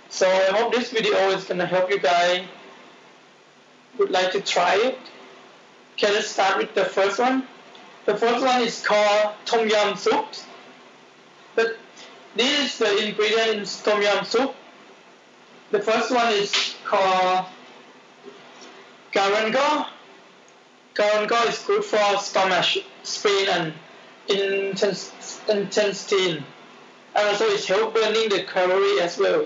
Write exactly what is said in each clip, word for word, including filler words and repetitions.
So I hope this video is gonna help you guys would like to try it. Okay, let's start with the first one. The first one is called Tom Yum soup. But this is the ingredient in Tom Yum soup. The first one is called Garango. Garango is good for stomach, spleen, and intestine. And also it's help burning the calorie as well.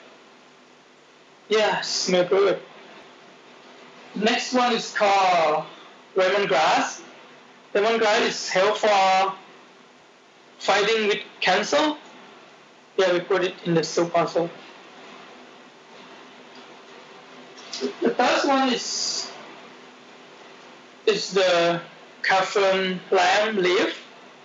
Yeah, smell good. Next one is called lemongrass. Lemongrass is help for fighting with cancer. Yeah, we put it in the soup also. The third one is is the saffron lamb leaf.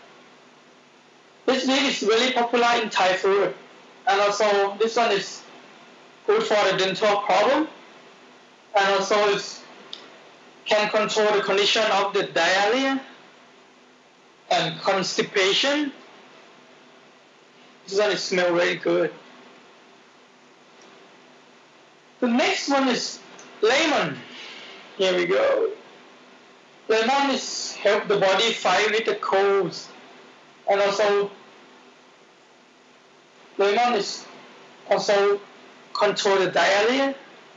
This leaf is really popular in Thai food, and also this one is good for the dental problem, and also it can control the condition of the diarrhea and constipation. This one smells very good. The next one is lemon. Here we go. Lemon is help the body fight with the colds, and also lemon is also control the diarrhea.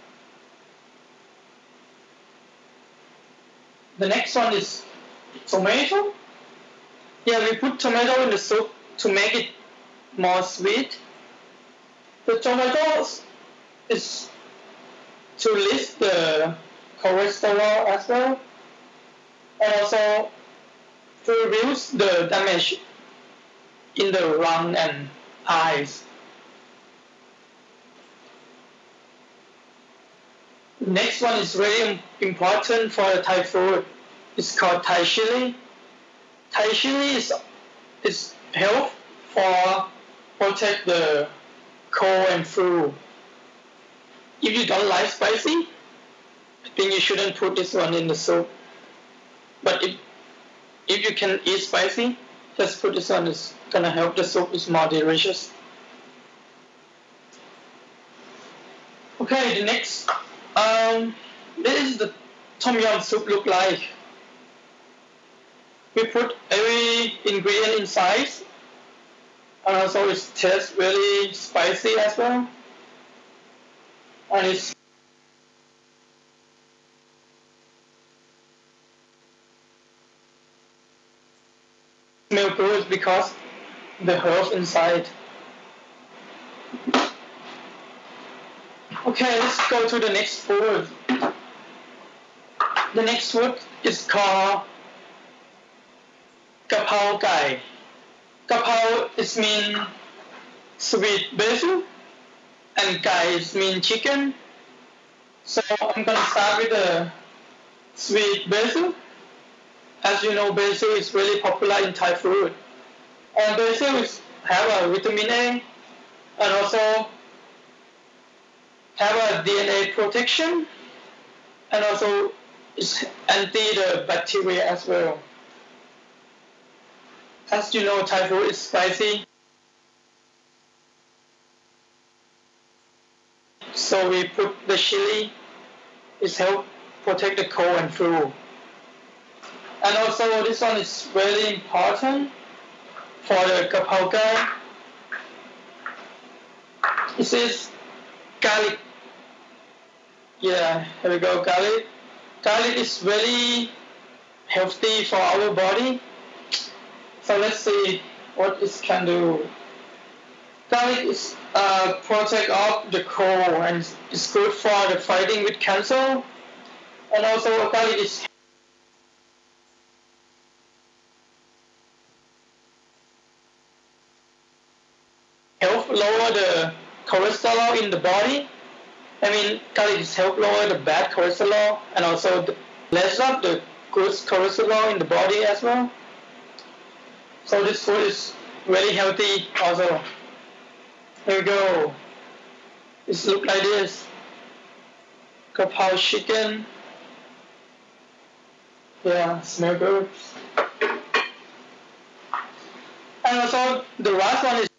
The next one is tomato. Yeah, we put tomato in the soup to make it more sweet. The tomato is to lift the cholesterol as well, and also to reduce the damage in the lung and eyes. Next one is very important for the Thai food. It's called Thai chili. Thai chili is is help for protect the cold and flu. If you don't like spicy, I think you shouldn't put this one in the soup. But if if you can eat spicy, just put this one. It's gonna help the soup is more delicious. Okay, the next um this is the Tom Yum soup look like. We put every ingredient inside, and also it tastes really spicy as well, and it's smell good because the herb inside. Okay, let's go to the next food. The next food is called Kapao Gai. Kapao is mean sweet basil, and Gai is mean chicken. So I'm gonna start with the sweet basil. As you know, basil is really popular in Thai food, and basil is have a vitamin A, and also have a D N A protection, and also it's anti the bacteria as well. As you know, Thai food is spicy, so we put the chili. It help protect the cold and flu. And also this one is really important for the Kapao Gai. This is garlic. Yeah, here we go, garlic. Garlic is really healthy for our body. So let's see what it can do. Garlic is uh, protect off the cold, and it's good for the fighting with cancer. And also garlic is help lower the cholesterol in the body. I mean, garlic is help lower the bad cholesterol, and also the less of the good cholesterol in the body as well. So this food is very healthy also. Here we go. It look like this. Kapao chicken. Yeah, smell good. And also the last one is